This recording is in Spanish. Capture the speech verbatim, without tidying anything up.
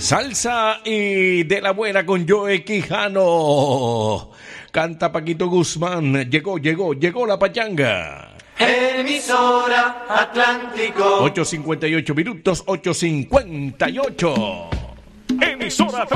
Salsa y de la buena con Joe Quijano. Canta Paquito Guzmán. Llegó, llegó, llegó la pachanga. Emisora Atlántico. ocho cincuenta y ocho minutos, ocho cincuenta y ocho. Emisora